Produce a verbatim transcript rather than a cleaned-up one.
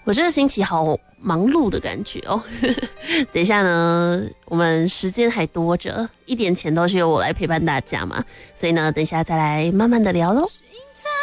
我这个星期好忙碌的感觉哦。等一下呢，我们时间还多着，一点前都是由我来陪伴大家嘛，所以呢，等一下再来慢慢的聊咯。